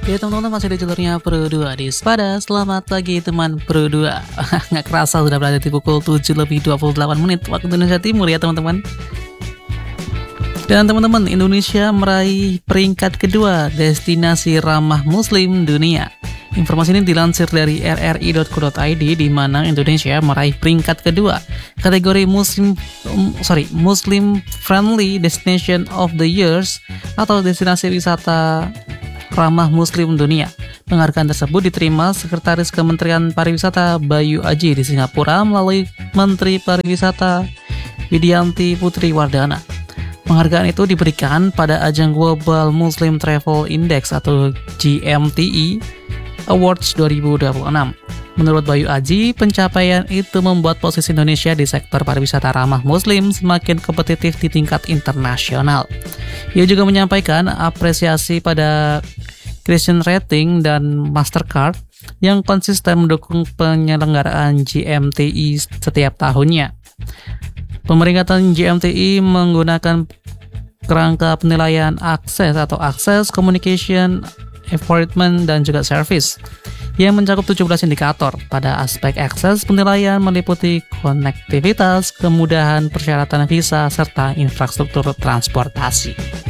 Oke teman-teman, masih di jalurnya Pro 2 di Sepada. Selamat pagi teman Pro 2. Nggak kerasa sudah berada di pukul 7:28 waktu Indonesia Timur ya teman-teman. Dan teman-teman, Indonesia meraih peringkat kedua destinasi ramah muslim dunia. Informasi ini dilansir dari rri.co.id, di mana Indonesia meraih peringkat kedua kategori Muslim Friendly Destination of the Years atau destinasi wisata ramah muslim dunia. Penghargaan tersebut diterima Sekretaris Kementerian Pariwisata Bayu Aji di Singapura melalui Menteri Pariwisata Widianti Putri Wardana. Penghargaan itu diberikan pada ajang Global Muslim Travel Index atau GMTI Awards 2026. Menurut Bayu Aji, pencapaian itu membuat posisi Indonesia di sektor pariwisata ramah muslim semakin kompetitif di tingkat internasional. Ia juga menyampaikan apresiasi pada Christian Rating dan Mastercard yang konsisten mendukung penyelenggaraan GMTI setiap tahunnya. Pemeringkatan GMTI menggunakan kerangka penilaian akses atau Access, Communication, Environment, dan juga Service yang mencakup 17 indikator. Pada aspek akses, penilaian meliputi konektivitas, kemudahan persyaratan visa, serta infrastruktur transportasi.